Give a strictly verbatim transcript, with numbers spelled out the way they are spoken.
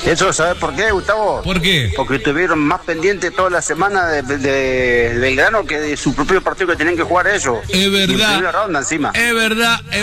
Eso, ¿sabes por qué, Gustavo? ¿Por qué? Porque estuvieron más pendientes toda la semana de, de, de Belgrano que de su propio partido que tenían que jugar ellos. Es verdad. Y en primera ronda encima. Es verdad, es